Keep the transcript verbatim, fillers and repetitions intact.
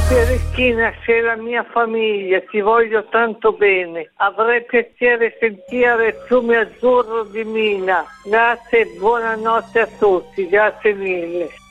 Teresina, sei la mia famiglia, ti voglio tanto bene. Avrei piacere sentire il fiume azzurro di Mina. Grazie e buonanotte a tutti, grazie mille.